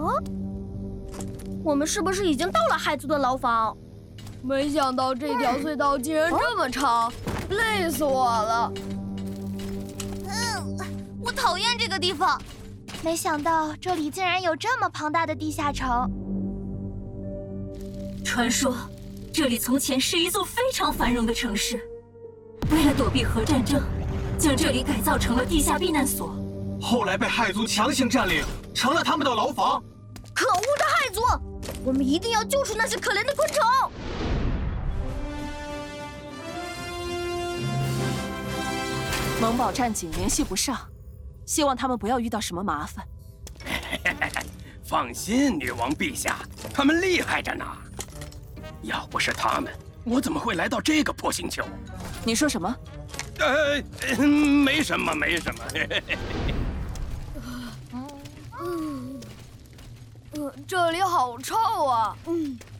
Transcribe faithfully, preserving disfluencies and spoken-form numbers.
哦，我们是不是已经到了害族的牢房？ 没想到这条隧道竟然这么长，累死我了。 嗯，我讨厌这个地方。 没想到这里竟然有这么庞大的地下城。 传说，这里从前是一座非常繁荣的城市。为了躲避核战争，将这里改造成了地下避难所。 后来被害族强行占领，成了他们的牢房。 可恶的害族！我们一定要救出那些可怜的昆虫。 萌宝战警联系不上，希望他们不要遇到什么麻烦。 放心，女王陛下，他们厉害着呢。要不是他们，我怎么会来到这个破星球？ 你说什么？ 呃，没什么，没什么。 嗯，这里好臭啊！嗯。